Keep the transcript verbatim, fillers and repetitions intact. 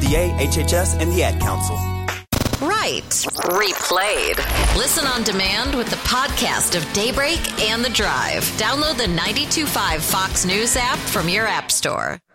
V A, H H S, and the Ad Council. Right. Replayed. Listen on demand with the podcast of Daybreak and The Drive. Download the ninety-two point five Fox News app from your app store.